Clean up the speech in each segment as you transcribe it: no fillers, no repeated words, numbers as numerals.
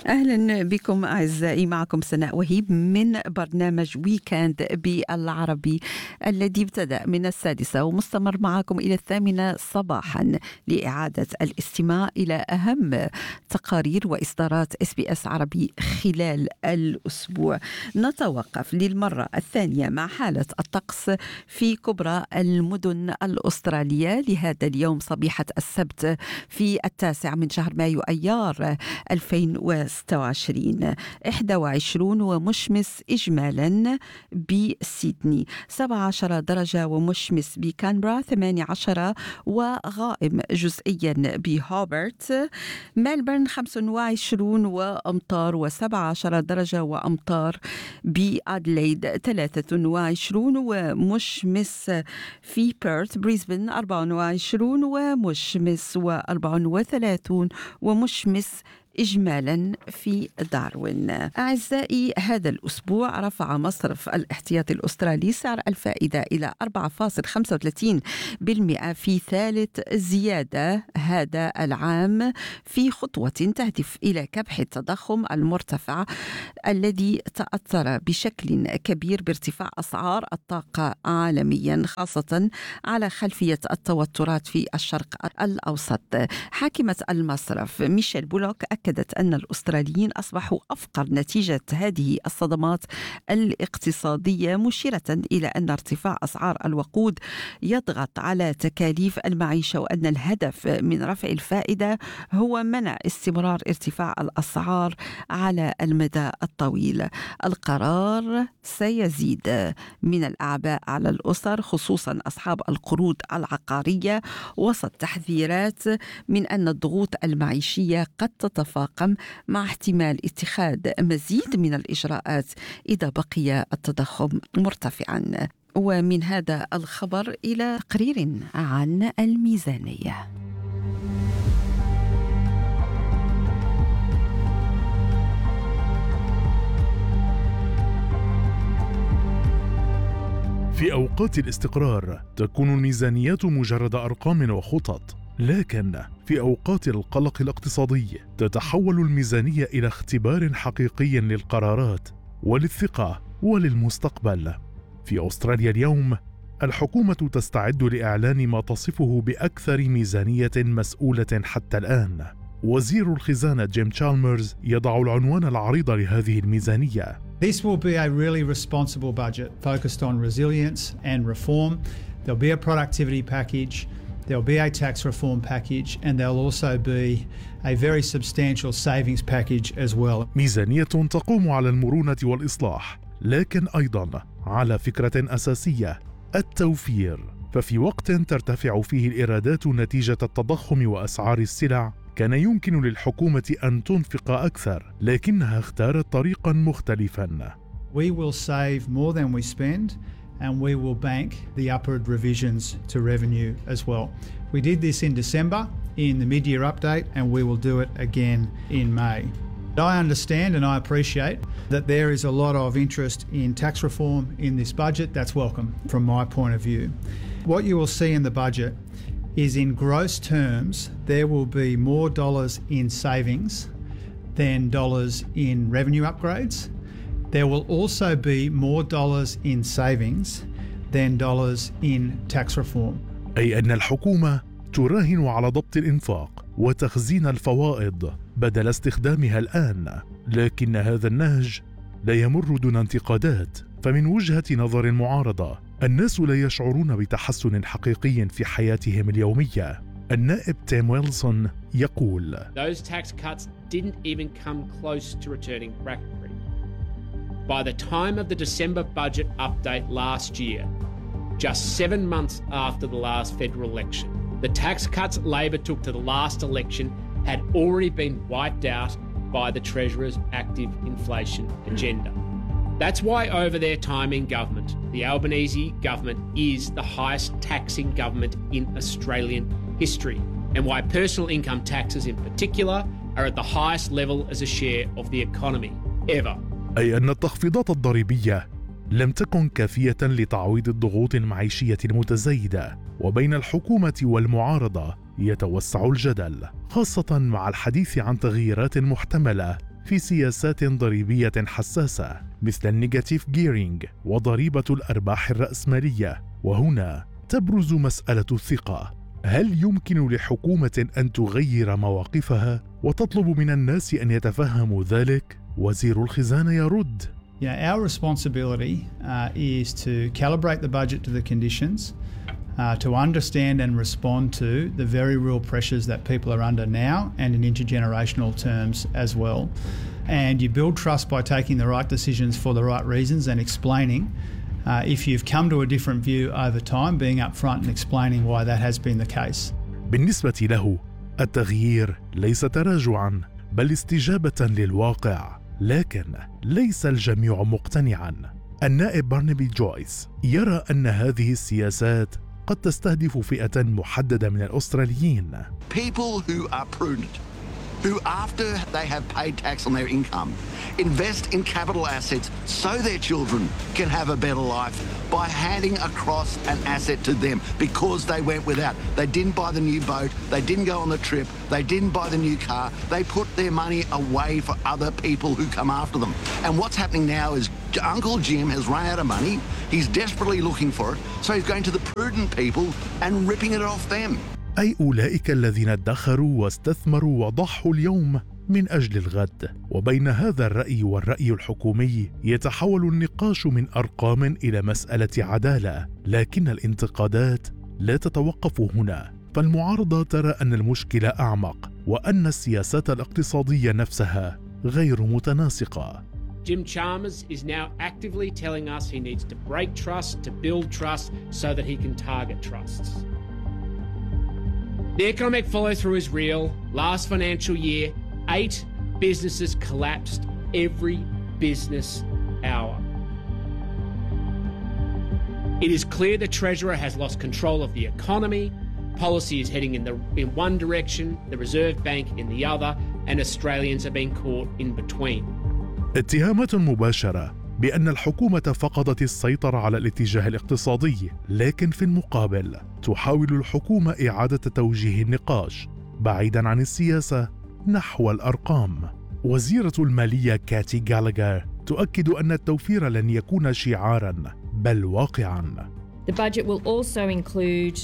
أهلا بكم أعزائي، معكم سناء وهيب من برنامج ويكند بالعربي الذي ابتدأ من 6 ومستمر معكم إلى 8 صباحا لإعادة الاستماع إلى أهم تقارير وإصدارات SBS عربي خلال الأسبوع. نتوقف للمرة الثانية مع حالة الطقس في كبرى المدن الأسترالية لهذا اليوم صبيحة السبت في 9 من شهر مايو أيار 2026. 21 ومشمس إجمالا بسيدني، 17 درجة ومشمس بكانبرا، 18 وغائم جزئيا بهوبرت. ملبورن 25 وأمطار، و17 درجة وأمطار بأدليد، 23 ومشمس في بيرث. بريسبن 24 ومشمس، و34 ومشمس إجمالا في داروين. أعزائي، هذا الأسبوع رفع مصرف الاحتياطي الأسترالي سعر الفائدة إلى 4.35% في ثالث زيادة هذا العام، في خطوة تهدف إلى كبح التضخم المرتفع الذي تأثر بشكل كبير بارتفاع أسعار الطاقة عالميا، خاصة على خلفية التوترات في الشرق الأوسط. حاكمة المصرف ميشيل بولوك أكدت أن الأستراليين أصبحوا أفقر نتيجة هذه الصدمات الاقتصادية، مشيرة إلى أن ارتفاع أسعار الوقود يضغط على تكاليف المعيشة، وأن الهدف من رفع الفائدة هو منع استمرار ارتفاع الأسعار على المدى الطويل. القرار سيزيد من الأعباء على الأسر، خصوصا أصحاب القروض العقارية، وسط تحذيرات من أن الضغوط المعيشية قد تتفاقم مع احتمال اتخاذ مزيد من الإجراءات إذا بقي التضخم مرتفعا. ومن هذا الخبر إلى تقرير عن الميزانية. في أوقات الاستقرار تكون الميزانيات مجرد أرقام وخطط، لكن في أوقات القلق الاقتصادي تتحول الميزانية إلى اختبار حقيقي للقرارات وللثقة وللمستقبل. في أستراليا اليوم الحكومة تستعد لإعلان ما تصفه بأكثر ميزانية مسؤولة حتى الآن. وزير الخزانة جيم تشالمرز يضع العنوان العريض لهذه الميزانية. This will be a really responsible budget focused on resilience and reform. There'll be a productivity package, there'll be a tax reform package, and there'll also be a very substantial savings package as well. ميزانية تقوم على المرونة والإصلاح، لكن أيضا على فكرة أساسية: التوفير. ففي وقت ترتفع فيه الإيرادات نتيجة التضخم وأسعار السلع، كان يمكن للحكومة أن تنفق أكثر، لكنها اختارت طريقا مختلفا. We will save more than we spend, and we will bank the upward revisions to revenue as well. We did this in December in the mid-year update, and we will do it again in May. I understand and I appreciate that there is a lot of interest in tax reform in this budget. That's welcome from my point of view. What you will see in the budget is, in gross terms, there will be more dollars in savings than dollars in revenue upgrades. There will also be more dollars in savings than dollars in tax reform. أي أن الحكومة تراهن على ضبط الإنفاق وتخزين الفوائض بدل استخدامها الآن، لكن هذا النهج لا يمر دون انتقادات. فمن وجهة نظر المعارضة، الناس لا يشعرون بتحسن حقيقي في حياتهم اليومية. النائب تيم ويلسون يقول: Those tax cuts didn't even come close to returning bracket creep. By the time of the December budget update last year, just 7 months after the last federal election, the tax cuts Labor took to the last election had already been wiped out by the Treasurer's active inflation agenda. That's why over their time in government, the Albanese government is the highest taxing government in Australian history, and why personal income taxes in particular are at the highest level as a share of the economy ever. أي أن التخفيضات الضريبية لم تكن كافية لتعويض الضغوط المعيشية المتزايدة، وبين الحكومة والمعارضة يتوسع الجدل، خاصة مع الحديث عن تغييرات محتملة في سياسات ضريبية حساسة مثل النيجاتيف جيرينج وضريبة الأرباح الرأسمالية. وهنا تبرز مسألة الثقة. هل يمكن لحكومة أن تغير مواقفها وتطلب من الناس أن يتفهموا ذلك؟ وزير الخزانة يرد: Our responsibility is to calibrate the budget to the conditions, to understand and respond to the very real pressures that people are under now and in intergenerational terms as well. And you build trust by taking the right decisions for the right reasons and explaining. If you've come to a different view over time, being upfront and explaining why that has been the case. بالنسبة له التغيير ليس تراجعاً بل استجابة للواقع، لكن ليس الجميع مقتنعاً. النائب بارنابي جويس يرى أن هذه السياسات قد تستهدف فئة محددة من الأستراليين. People who are prudent, who after they have paid tax on their income, invest in capital assets so their children can have a better life by handing across an asset to them because they went without. They didn't buy the new boat, they didn't go on the trip, they didn't buy the new car, they put their money away for other people who come after them. And what's happening now is Uncle Jim has run out of money, he's desperately looking for it, so he's going to the prudent people and ripping it off them. أي أولئك الذين ادخروا واستثمروا وضحوا اليوم من أجل الغد. وبين هذا الرأي والرأي الحكومي يتحول النقاش من أرقام إلى مسألة عدالة، لكن الانتقادات لا تتوقف هنا. فالمعارضة ترى أن المشكلة أعمق وأن السياسات الاقتصادية نفسها غير متناسقة. Jim Chalmers is now actively telling us he needs to break trust to build trust so that he can target trusts. The economic follow-through is real. Last financial year, 8 businesses collapsed every business hour. It is clear the Treasurer has lost control of the economy. Policy is heading in one direction, the Reserve Bank in the other, and Australians are being caught in between. اتهامات مباشرة بأن الحكومة فقدت السيطرة على الاتجاه الاقتصادي، لكن في المقابل تحاول الحكومة إعادة توجيه النقاش بعيداً عن السياسة نحو الأرقام. وزيرة المالية كاتي غالاغر تؤكد أن التوفير لن يكون شعاراً بل واقعاً. The budget will also include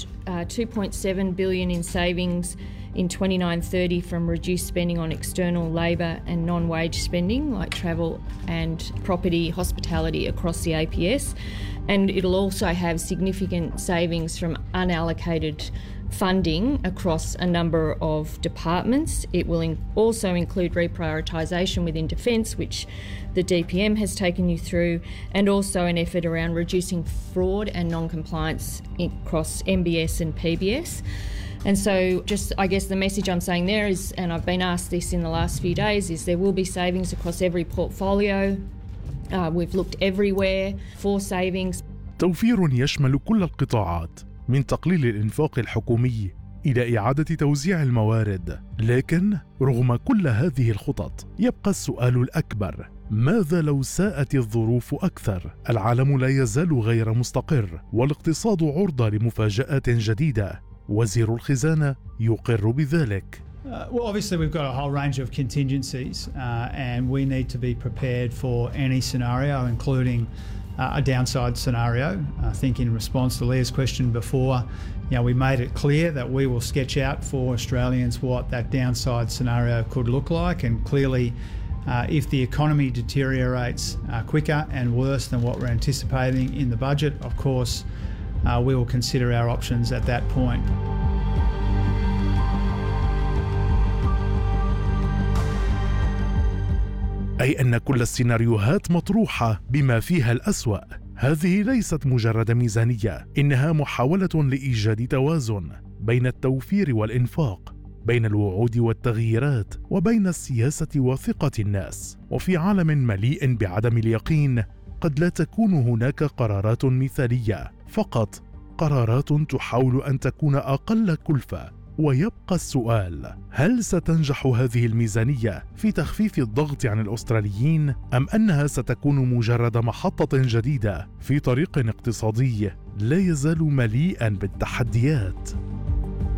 $2.7 billion in savings in 29-30 from reduced spending on external labour and non-wage spending like travel and property hospitality across the APS. And it'll also have significant savings from unallocated funding across a number of departments. It will also include reprioritisation within defence, which the DPM has taken you through, and also an effort around reducing fraud and non-compliance across MBS and PBS. And so just, I guess the message I'm saying there is, and I've been asked this in the last few days, is there will be savings across every portfolio. We've looked everywhere for savings. توفير يشمل كل القطاعات، من تقليل الإنفاق الحكومي إلى إعادة توزيع الموارد. لكن رغم كل هذه الخطط يبقى السؤال الأكبر: ماذا لو ساءت الظروف أكثر؟ العالم لا يزال غير مستقر والاقتصاد عرضة لمفاجآت جديدة. وزير الخزانة يقر بذلك. Well, obviously we've got a whole range of contingencies and we need to be prepared for any scenario, including a downside scenario. I think in response to Leah's question before, we made it clear that we will sketch out for Australians what that downside scenario could look like, and clearly if the economy deteriorates quicker and worse than what we're anticipating in the budget, of course we will consider our options at that point. أي أن كل السيناريوهات مطروحة بما فيها الأسوأ. هذه ليست مجرد ميزانية، إنها محاولة لإيجاد توازن بين التوفير والإنفاق، بين الوعود والتغييرات، وبين السياسة وثقة الناس. وفي عالم مليء بعدم اليقين قد لا تكون هناك قرارات مثالية، فقط قرارات تحاول أن تكون أقل كلفة. ويبقى السؤال: هل ستنجح هذه الميزانية في تخفيف الضغط عن الأستراليين، أم أنها ستكون مجرد محطة جديدة في طريق اقتصادي لا يزال مليئا بالتحديات؟